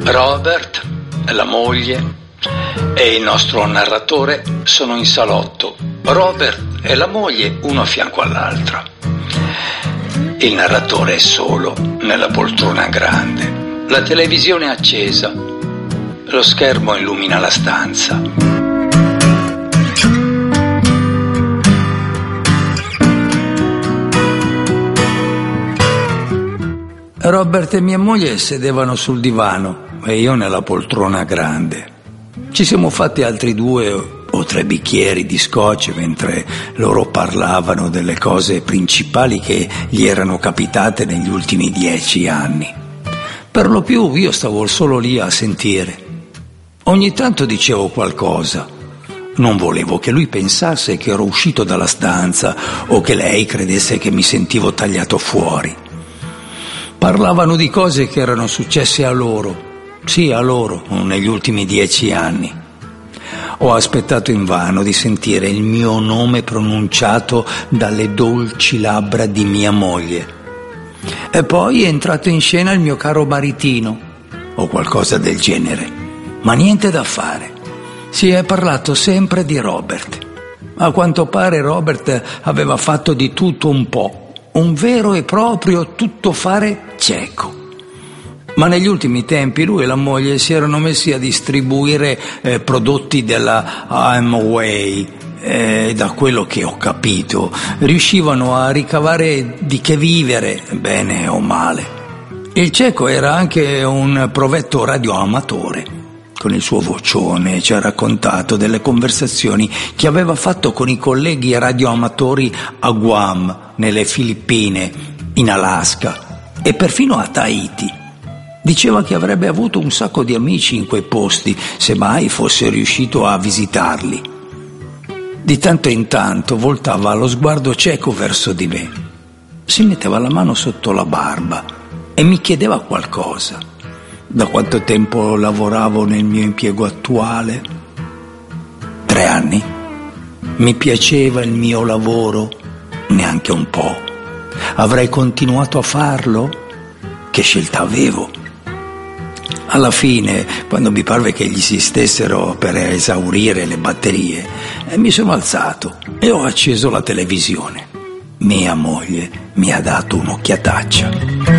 Robert, la moglie e il nostro narratore sono in salotto. Robert e la moglie uno a fianco all'altro. Il narratore è solo nella poltrona grande. La televisione è accesa. Lo schermo illumina la stanza. Robert e mia moglie sedevano sul divano e io nella poltrona grande. Ci siamo fatti altri 2 o 3 bicchieri di scotch mentre loro parlavano delle cose principali che gli erano capitate negli ultimi 10 anni. Per lo più io stavo solo lì a sentire. Ogni tanto dicevo qualcosa. Non volevo che lui pensasse che ero uscito dalla stanza o che lei credesse che mi sentivo tagliato fuori. Parlavano di cose che erano successe a loro, sì a loro, negli ultimi 10 anni. Ho aspettato invano di sentire il mio nome pronunciato dalle dolci labbra di mia moglie. E poi è entrato in scena il mio caro maritino, o qualcosa del genere, ma niente da fare. Si è parlato sempre di Robert. A quanto pare Robert aveva fatto di tutto un po'. Un vero e proprio tuttofare cieco. Ma negli ultimi tempi lui e la moglie si erano messi a distribuire prodotti della Amway e da quello che ho capito riuscivano a ricavare di che vivere, bene o male. Il cieco era anche un provetto radioamatore. Con il suo vocione ci ha raccontato delle conversazioni che aveva fatto con i colleghi radioamatori a Guam, nelle Filippine, in Alaska e perfino a Tahiti. Diceva che avrebbe avuto un sacco di amici in quei posti, se mai fosse riuscito a visitarli. Di tanto in tanto voltava lo sguardo cieco verso di me. Si metteva la mano sotto la barba e mi chiedeva qualcosa. Da quanto tempo lavoravo nel mio impiego attuale? 3 anni. Mi piaceva il mio lavoro? Neanche un po'. Avrei continuato a farlo? Che scelta avevo? Alla fine, quando mi parve che gli si stessero per esaurire le batterie, mi sono alzato e ho acceso la televisione. Mia moglie mi ha dato un'occhiataccia.